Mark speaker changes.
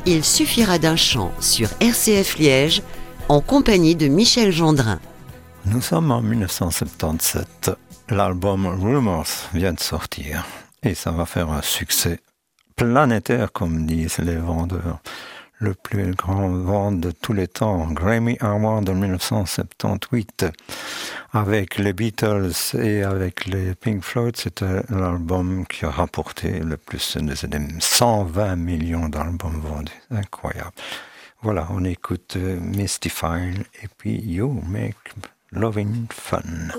Speaker 1: Il suffira d'un chant sur RCF Liège en compagnie de Michel Gendrin.
Speaker 2: Nous sommes en 1977. L'album Rumors vient de sortir et ça va faire un succès planétaire, comme disent les vendeurs. Le plus grand vente de tous les temps, Grammy Award en 1978. Avec les Beatles et avec les Pink Floyd, c'était l'album qui a rapporté le plus, c'était 120 millions d'albums vendus. Incroyable. Voilà, on écoute Mystify et puis You Make Loving Fun.